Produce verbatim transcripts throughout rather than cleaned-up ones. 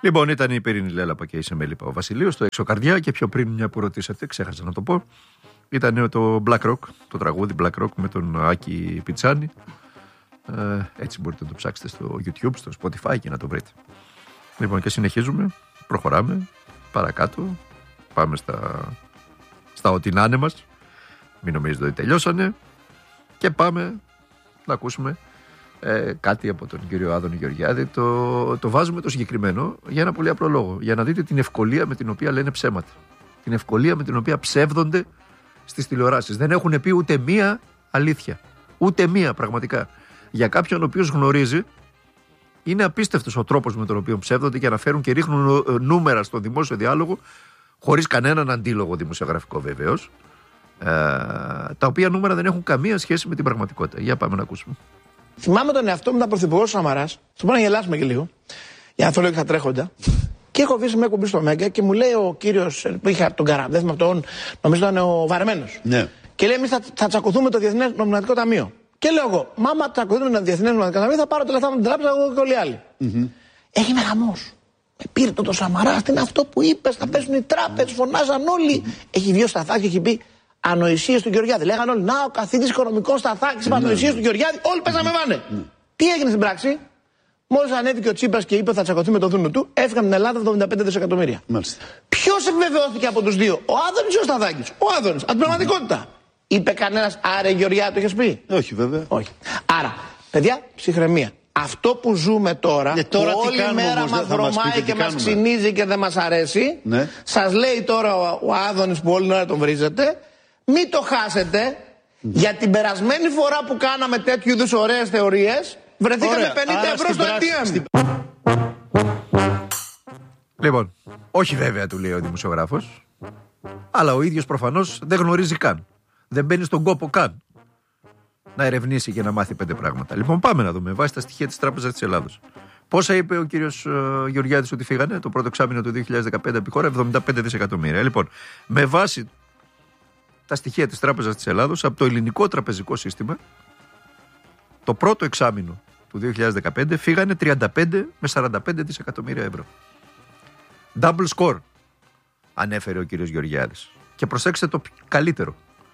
Λοιπόν, ήταν η Πυρήνη Λέλαπα και η Σεμέλιπα ο Βασιλείος στο Εξωκαρδιά και πιο πριν μια που ρωτήσατε, ξέχασα να το πω, ήταν το Black Rock, το τραγούδι Black Rock με τον Άκη Πιτσάνη. Ε, έτσι μπορείτε να το ψάξετε στο YouTube, στο Spotify και να το βρείτε. Λοιπόν, και συνεχίζουμε, προχωράμε παρακάτω, πάμε στα, στα ό,τι να είναι μας, μην νομίζετε ότι τελειώσανε, και πάμε να ακούσουμε ε, κάτι από τον κύριο Άδωνη Γεωργιάδη. Το, το βάζουμε το συγκεκριμένο για ένα πολύ απλό λόγο, για να δείτε την ευκολία με την οποία λένε ψέματα, την ευκολία με την οποία ψεύδονται στις τηλεοράσεις. Δεν έχουν πει ούτε μία αλήθεια, ούτε μία πραγματικά. Για κάποιον ο οποίος γνωρίζει, είναι απίστευτος ο τρόπος με τον οποίο ψεύδονται και αναφέρουν και ρίχνουν νούμερα στο δημόσιο διάλογο, χωρίς κανέναν αντίλογο δημοσιογραφικό βεβαίως, ε, τα οποία νούμερα δεν έχουν καμία σχέση με την πραγματικότητα. Για πάμε να ακούσουμε. Θυμάμαι τον εαυτό μου, ήταν πρωθυπουργός ο Σαμαράς, στο πω να γελάσουμε και λίγο, για να θέλω και θα τρέχοντα. Και έχω βγει σε μια κουμπί στο Μέγκα και μου λέει ο κύριος που είχε τον Καρά, δεν θυμάμαι αυτόν, νομίζω ήταν ο Βαρεμένος. Ναι. Και λέει: εμείς θα, θα τσακωθούμε το Διεθνές Νομισματικό Ταμείο. Και λέω εγώ: μάμα, τσακωθούμε το Διεθνές Νομισματικό Ταμείο, θα πάρω τα λεφτά από την τράπεζα εγώ και όλοι οι άλλοι. Mm-hmm. Έγινε χαμός. Με πήρε το, το Σαμαράς, τι είναι αυτό που είπες, θα πέσουν οι τράπεζες, φωνάζαν όλοι. Mm-hmm. Έχει βγει ο Σταθάκης και έχει πει ανοησίες του Γεωργιάδη. Λέγανε όλοι: να, ο καθηγητής οικονομικών Σταθάκης, mm-hmm. ανοησίες του Γεωργιάδη, όλοι πέσαμε βάνε. Mm-hmm. Τι έγινε στην πράξη? Μόλις ανέβηκε ο Τσίπρας και είπε θα τσακωθεί με το δούνο του, έφυγαν την Ελλάδα εβδομήντα πέντε δισεκατομμύρια. Ποιος επιβεβαιώθηκε από τους δύο, ο Άδωνης ή ο Σταθάκης? Ο Άδωνης, από την πραγματικότητα. Mm. Είπε κανένας, άρα Γεωργιά, το είχες πει? Όχι, βέβαια. Όχι. Άρα, παιδιά, ψυχραιμία. Αυτό που ζούμε τώρα, ε, τώρα που όλη μέρα μας βρωμάει και μας ξυνίζει και δεν μας αρέσει, ναι. Σας λέει τώρα ο, ο Άδωνης που όλη την ώρα τον βρίζετε, μην το χάσετε, mm. για την περασμένη φορά που κάναμε τέτοιου είδους ωραίες θεωρίες, βρεθήκαμε με πενήντα ευρώ στο έι τι εμ. Λοιπόν, όχι βέβαια, του λέει ο δημοσιογράφος, αλλά ο ίδιος προφανώς δεν γνωρίζει καν. Δεν μπαίνει στον κόπο καν να ερευνήσει και να μάθει πέντε πράγματα. Λοιπόν, πάμε να δούμε βάσει τα στοιχεία της Τράπεζας της Ελλάδος. Πόσα είπε ο κύριος uh, Γεωργιάδης ότι φύγανε το πρώτο εξάμηνο του δύο χιλιάδες δεκαπέντε από τη χώρα? εβδομήντα πέντε δισεκατομμύρια. Λοιπόν, με βάση τα στοιχεία της Τράπεζας της Ελλάδος, από το ελληνικό τραπεζικό σύστημα, το πρώτο εξάμηνο του δύο χιλιάδες δεκαπέντε φύγανε τριάντα πέντε με σαράντα πέντε δισεκατομμύρια ευρώ. Double score, ανέφερε ο κύριος Γεωργιάδης. Και προσέξτε το καλύτερο.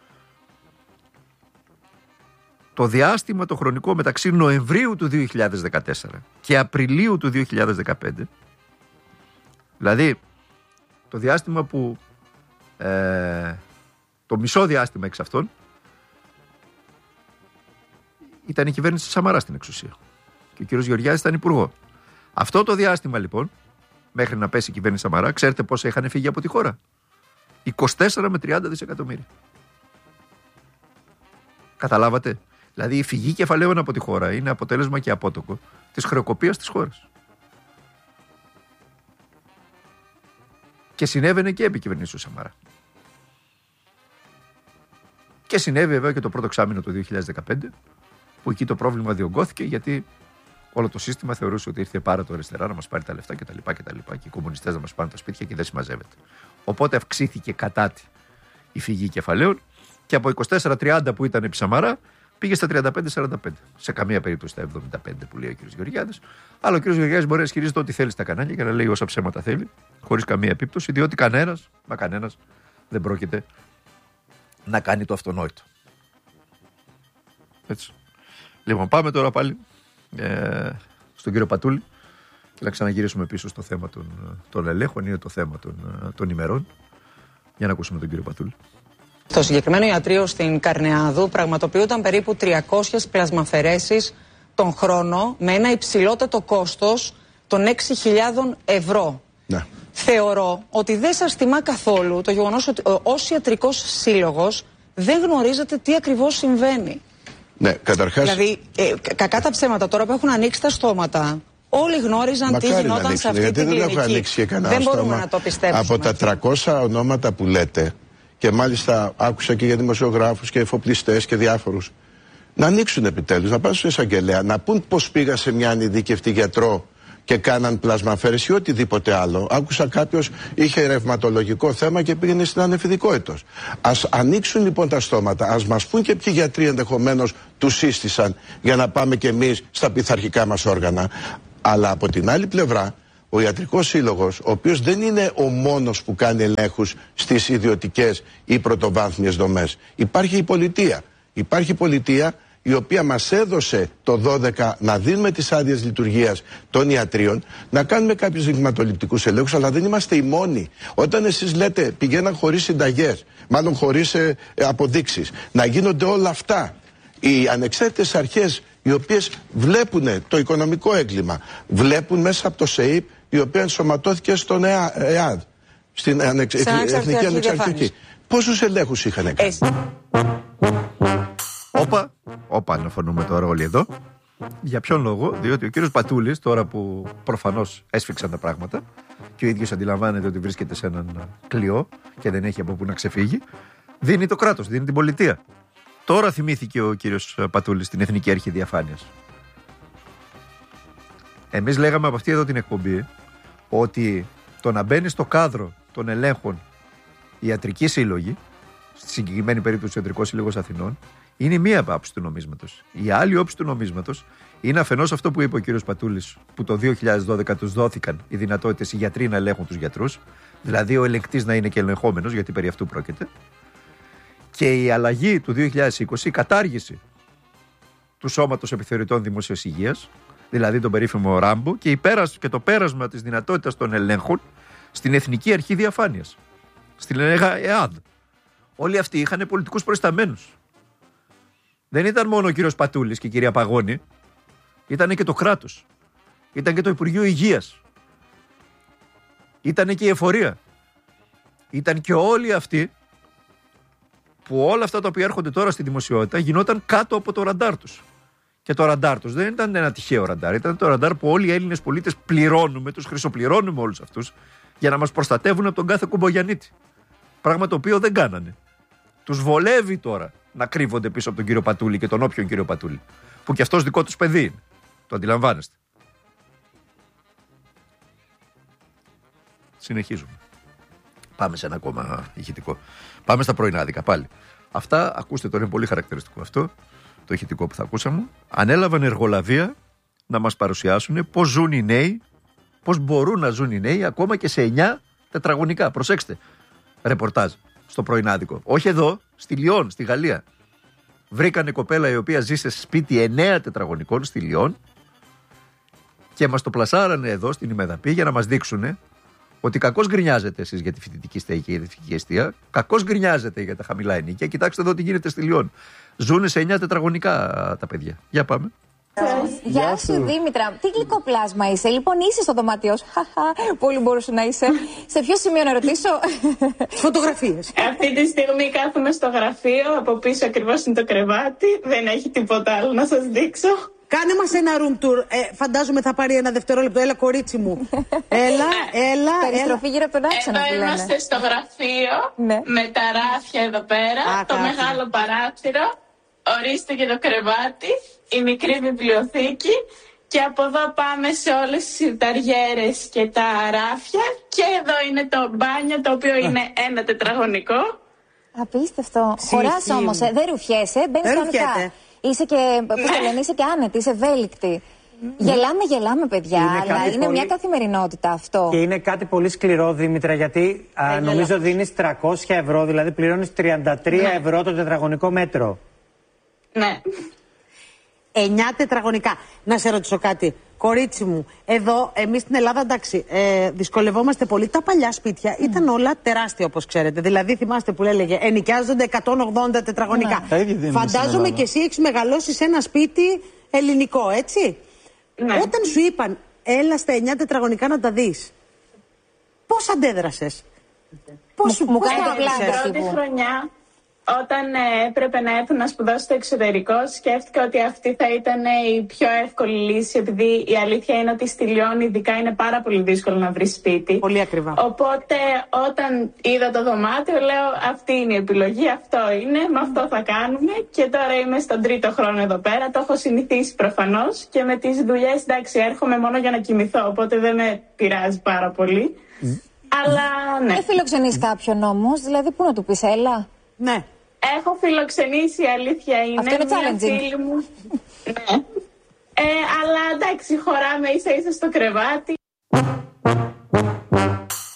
Το διάστημα το χρονικό μεταξύ Νοεμβρίου του δύο χιλιάδες δεκατέσσερα και Απριλίου του δύο χιλιάδες δεκαπέντε, δηλαδή το διάστημα που ε, το μισό διάστημα εξ αυτών ήταν η κυβέρνηση Σαμαρά στην εξουσία και ο κύριος Γεωργιάδης ήταν υπουργό. Αυτό το διάστημα λοιπόν, μέχρι να πέσει η κυβέρνηση Σαμαρά, ξέρετε πόσα είχαν φύγει από τη χώρα? είκοσι τέσσερα με τριάντα δισεκατομμύρια. Καταλάβατε? Δηλαδή η φυγή κεφαλαίων από τη χώρα είναι αποτέλεσμα και απότοκο της χρεοκοπίας της χώρας. Και συνέβαινε και επί κυβερνήσεως Σαμαρά. Και συνέβη βέβαια και το πρώτο εξάμηνο του δύο χιλιάδες δεκαπέντε, που εκεί το πρόβλημα διωγγώθηκε, γιατί όλο το σύστημα θεωρούσε ότι ήρθε πάρα το αριστερά να μας πάρει τα λεφτά κτλ. Και, και οι κομμουνιστές να μας πάρουν τα σπίτια και δεν συμμαζεύεται. Οπότε αυξήθηκε κατά τη η φυγή κεφαλαίων και από είκοσι τέσσερα τριάντα που ήταν επί Σαμαρά πήγε στα τριάντα πέντε σαράντα πέντε. Σε καμία περίπτωση στα εβδομήντα πέντε που λέει ο κ. Γεωργιάδης. Αλλά ο κ. Γεωργιάδης μπορεί να ισχυρίζεται ό,τι θέλει στα κανάλια και να λέει όσα ψέματα θέλει, χωρίς καμία επίπτωση, διότι κανένας, μα κανένας δεν πρόκειται να κάνει το αυτονόητο. Έτσι. Λοιπόν, πάμε τώρα πάλι ε, στον κύριο Πατούλη και να ξαναγυρίσουμε πίσω στο θέμα των, των ελέγχων ή το θέμα των, των ημερών. Για να ακούσουμε τον κύριο Πατούλη. Στο συγκεκριμένο ιατρείο στην Καρνεάδου πραγματοποιούνταν περίπου τριακόσιες πλασμαφαιρέσεις τον χρόνο με ένα υψηλότατο κόστος των έξι χιλιάδες ευρώ. Ναι. Θεωρώ ότι δεν σας τιμά καθόλου το γεγονός ότι ως ιατρικός σύλλογος δεν γνωρίζετε τι ακριβώς συμβαίνει. Ναι, καταρχάς... Δηλαδή, ε, κακά τα ψέματα τώρα που έχουν ανοίξει τα στόματα, όλοι γνώριζαν Μακάρι τι γινόταν ανοίξουν, σε αυτή γιατί την δεν κλινική. Έχω ανοίξει και κανένα δεν μπορούμε στόμα. να το πιστέψουμε. Από τα τριακόσια ονόματα που λέτε, και μάλιστα άκουσα και για δημοσιογράφους και εφοπλιστές και διάφορους, να ανοίξουν επιτέλους, να πάνε στον εισαγγελέα, να πούν πώς πήγα σε μια ανειδίκευτη γιατρό και κάναν πλασμαφέρεση ή οτιδήποτε άλλο. Άκουσα κάποιος είχε ρευματολογικό θέμα και πήγαινε στην ανεφηδικότητος. Ας ανοίξουν λοιπόν τα στόματα, ας μας πούν και ποιοι γιατροί ενδεχομένως τους σύστησαν για να πάμε κι εμείς στα πειθαρχικά μας όργανα. Αλλά από την άλλη πλευρά, ο Ιατρικός Σύλλογος, ο οποίος δεν είναι ο μόνος που κάνει ελέγχους στις ιδιωτικές ή πρωτοβάθμιες δομές. Υπάρχει η πολιτεία. Υπάρχει η πολιτεία η οποία μας έδωσε το δώδεκα να δίνουμε τις άδειες λειτουργίας των ιατρίων, να κάνουμε κάποιους δειγματοληπτικούς ελέγχους, αλλά δεν είμαστε οι μόνοι. Όταν εσείς λέτε πηγαίναν χωρίς συνταγές, μάλλον χωρίς ε, ε, αποδείξεις, να γίνονται όλα αυτά, οι ανεξάρτητες αρχές οι οποίες βλέπουν το οικονομικό έγκλημα, βλέπουν μέσα από το ΣΕΙΠ, η οποία ενσωματώθηκε στον ΕΑΔ, στην ανεξ... Εθνική Ανεξαρτητική. Πόσους ελέγχους είχαν κάνει? Όπα, όπα αναφωνούμε τώρα όλοι εδώ. Για ποιον λόγο? Διότι ο κύριος Πατούλης, τώρα που προφανώς έσφιξαν τα πράγματα και ο ίδιος αντιλαμβάνεται ότι βρίσκεται σε έναν κλειό και δεν έχει από πού να ξεφύγει, δίνει το κράτος, δίνει την πολιτεία. Τώρα θυμήθηκε ο κύριος Πατούλης την Εθνική Αρχή Διαφάνειας. Εμείς λέγαμε από αυτή εδώ την εκπομπή ότι το να μπαίνει στο κάδρο των ελέγχων ιατρικοί σύλλογοι, στη συγκεκριμένη περίπτωση ο Ιατρικός Σύλλογος Αθηνών, είναι μία άποψη του νομίσματος. Η άλλη όψη του νομίσματος είναι αφενός αυτό που είπε ο κύριος Πατούλης, που το δύο χιλιάδες δώδεκα τους δόθηκαν οι δυνατότητες οι γιατροί να ελέγχουν τους γιατρούς, δηλαδή ο ελεγκτής να είναι και ελεγχόμενος, γιατί περί αυτού πρόκειται. Και η αλλαγή του δύο χιλιάδες είκοσι, η κατάργηση του Σώματος Επιθεωρητών Δημόσιας Υγείας, δηλαδή τον περίφημο Ράμπο, και, η πέρας, και το πέρασμα της δυνατότητας των ελέγχων στην Εθνική Αρχή Διαφάνειας, στην ΕΑΔ. Όλοι αυτοί είχαν πολιτικούς προϊσταμένους. Δεν ήταν μόνο ο κύριος Πατούλης και η κυρία Παγώνη, ήταν και το κράτος, ήταν και το Υπουργείο Υγείας, ήταν και η εφορία, ήταν και όλοι αυτοί που όλα αυτά τα οποία έρχονται τώρα στη δημοσιότητα γινόταν κάτω από το ραντάρ τους. Και το ραντάρ τους δεν ήταν ένα τυχαίο ραντάρ, ήταν το ραντάρ που όλοι οι Έλληνες πολίτες πληρώνουμε, τους χρυσοπληρώνουμε όλους αυτούς για να μας προστατεύουν από τον κάθε κουμπογιανίτη. Πράγμα το οποίο δεν κάνανε. Τους βολεύει τώρα να κρύβονται πίσω από τον κύριο Πατούλη και τον όποιον κύριο Πατούλη, που κι αυτός δικό τους παιδί είναι. Το αντιλαμβάνεστε? Συνεχίζουμε. Πάμε σε ένα ακόμα ηχητικό. Πάμε στα πρωινάδικα πάλι. Αυτά, ακούστε τώρα, είναι πολύ χαρακτηριστικό αυτό, το ηχητικό που θα ακούσαμε. Ανέλαβαν εργολαβία να μας παρουσιάσουν πώς ζουν οι νέοι, πώς μπορούν να ζουν οι νέοι ακόμα και σε εννιά τετραγωνικά. Προσέξτε, ρεπορτάζ στο πρωινάδικο. Όχι εδώ, στη Λιόν, στη Γαλλία. Βρήκανε κοπέλα η οποία ζει σε σπίτι εννέα τετραγωνικών στη Λιόν και μας το πλασάρανε εδώ στην ημεδαπή για να μας δείξουν ότι κακώς γκρινιάζετε εσείς για τη φοιτητική στέγη και για τη φοιτητική εστία, κακώς γκρινιάζετε για τα χαμηλά ενίκια. Κοιτάξτε εδώ τι γίνεται στη Λιόν. Ζούνε σε εννιά τετραγωνικά τα παιδιά. Για πάμε. Γεια σου Δήμητρα, τι γλυκό πλάσμα είσαι. Λοιπόν, είσαι στο δωμάτιό σου. Χαχα, πολύ μπορούσε να είσαι. Σε ποιο σημείο να ρωτήσω? Φωτογραφίες. Αυτή τη στιγμή κάθομαι στο γραφείο. Από πίσω ακριβώς είναι το κρεβάτι. Δεν έχει τίποτα άλλο να σας δείξω. Κάνε μας ένα room tour. Ε, φαντάζομαι θα πάρει ένα δευτερόλεπτο. Έλα, κορίτσι μου. Έλα, έλα. Περιστροφή γύρω από τον άξονα που λένε. Εδώ είμαστε στο γραφείο, ναι, με τα ράφια εδώ πέρα, Α, το κάθι. μεγάλο παράθυρο. Ορίστε και το κρεβάτι, η μικρή βιβλιοθήκη. Και από εδώ πάμε σε όλες τις συρταριέρες και τα ράφια. Και εδώ είναι το μπάνιο, το οποίο είναι ένα τετραγωνικό. Απίστευτο. Χωράς όμως, ε, δεν ρουφιέσαι, μπαίνεις κανονικά. Είσαι και, πώς το λένε, είσαι και άνετη, είσαι ευέλικτη. Mm. Γελάμε, γελάμε, παιδιά, είναι αλλά είναι πολύ... μια καθημερινότητα αυτό. Και είναι κάτι πολύ σκληρό, Δήμητρα, γιατί α, νομίζω δίνεις τριακόσια ευρώ, δηλαδή πληρώνεις τριάντα τρία ναι. ευρώ το τετραγωνικό μέτρο. Ναι. εννιά τετραγωνικά. Να σε ρωτήσω κάτι. Κορίτσι μου, εδώ εμείς στην Ελλάδα, εντάξει, ε, δυσκολευόμαστε πολύ. Τα παλιά σπίτια mm. ήταν όλα τεράστια, όπως ξέρετε. Δηλαδή, θυμάστε που έλεγε, ενοικιάζονται εκατόν ογδόντα τετραγωνικά. Mm. Φαντάζομαι και εσύ έχεις μεγαλώσει σε ένα σπίτι ελληνικό, έτσι. Mm. Όταν σου είπαν, έλα στα εννιά τετραγωνικά να τα δεις, πώς αντέδρασες? Okay. Πώς μου κάνει το πλάι. Πρώτη χρονιά, όταν ε, έπρεπε να έρθω να σπουδάσω στο εξωτερικό, σκέφτηκα ότι αυτή θα ήταν η πιο εύκολη λύση, επειδή η αλήθεια είναι ότι στη Λιόν ειδικά είναι πάρα πολύ δύσκολο να βρει σπίτι. Πολύ ακριβά. Οπότε όταν είδα το δωμάτιο, λέω αυτή είναι η επιλογή, αυτό είναι, με αυτό θα κάνουμε. Και τώρα είμαι στον τρίτο χρόνο εδώ πέρα, το έχω συνηθίσει προφανώς και με τις δουλειές, εντάξει, έρχομαι μόνο για να κοιμηθώ, οπότε δεν με πειράζει πάρα πολύ. Mm. Αλλά ναι. Δεν φιλοξενείς κάποιον όμως, δηλαδή πού να του πεις, έλα? Ναι. Έχω φιλοξενήσει, η αλήθεια είναι. Αυτό είναι μια φίλη μου. Ναι. Ε, αλλά εντάξει, χωράμε ίσα ίσα στο κρεβάτι.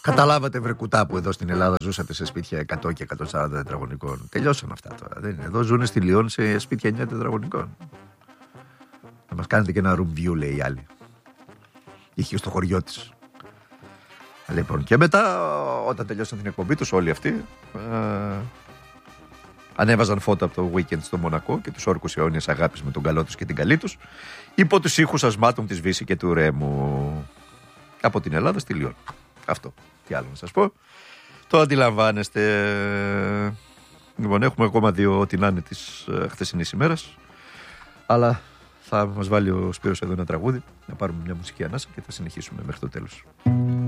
Καταλάβατε, βρε κουτά, που εδώ στην Ελλάδα ζούσατε σε σπίτια εκατό και εκατόν σαράντα τετραγωνικών. Τελειώσαν αυτά τώρα. Δεν είναι. Εδώ ζουν στη Λιόν σε σπίτια εννιά τετραγωνικών. Να μας κάνετε και ένα room view, λέει η άλλη. Είχε στο χωριό της. Λοιπόν, και μετά, όταν τελειώσαν την εκπομπή τους, όλοι αυτοί ε, ανέβαζαν φώτα από το weekend στο Μονακό και τους όρκους αιώνιας αγάπης με τον καλό τους και την καλή τους, υπό τους ήχους ασμάτων της Βύση και του Ρέμου. Από την Ελλάδα στη Λιόν. Αυτό. Τι άλλο να σας πω. Το αντιλαμβάνεστε. Λοιπόν, έχουμε ακόμα δύο ό,τι να είναι της ε, χθεσινής ημέρας. Αλλά θα μας βάλει ο Σπύρος εδώ ένα τραγούδι, να πάρουμε μια μουσική ανάσα και θα συνεχίσουμε μέχρι το τέλος.